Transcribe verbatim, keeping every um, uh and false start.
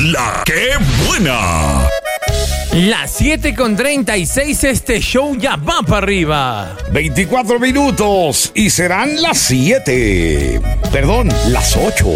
la que buena. Las siete con treinta y seis, este show ya va para arriba. veinticuatro minutos y serán las siete. Perdón, las ocho.